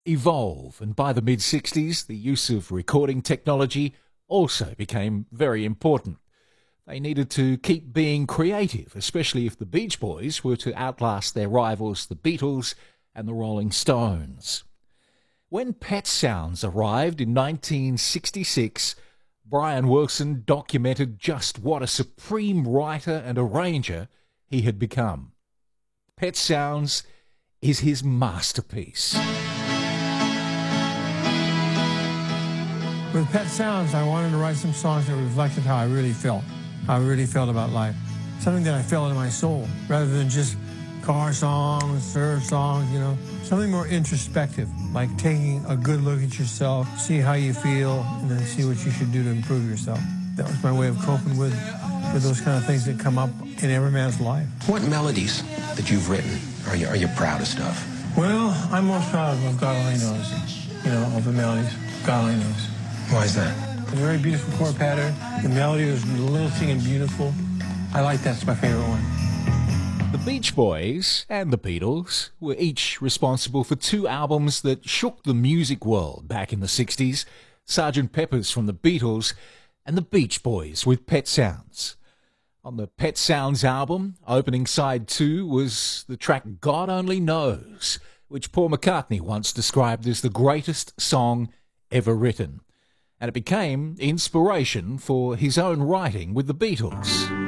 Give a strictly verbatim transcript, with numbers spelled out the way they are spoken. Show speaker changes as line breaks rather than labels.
evolve, and by the mid sixties, the use of recording technology also became very important. They needed to keep being creative, especially if the Beach Boys were to outlast their rivals, the Beatles and the Rolling Stones. When Pet Sounds arrived in nineteen sixty-six, Brian Wilson documented just what a supreme writer and arranger he had become. Pet Sounds is his masterpiece.
With Pet Sounds, I wanted to write some songs that reflected how I really felt, how I really felt about life. Something that I felt in my soul, rather than just car songs, surf songs, you know. Something more introspective, like taking a good look at yourself, see how you feel, and then see what you should do to improve yourself. That was my way of coping with, with those kind of things that come up in every man's life.
What melodies that you've written are you, are you proudest of?
Well, I'm most proud of God Only Knows, you know, of the melodies. God Only Knows.
Why is that?
It's a very beautiful chord pattern. The melody is lilting and beautiful. I like that. It's my favorite one.
The Beach Boys and the Beatles were each responsible for two albums that shook the music world back in the sixties, Sergeant Pepper's from the Beatles and the Beach Boys with Pet Sounds. On the Pet Sounds album, opening side two was the track God Only Knows, which Paul McCartney once described as the greatest song ever written. And it became inspiration for his own writing with the Beatles.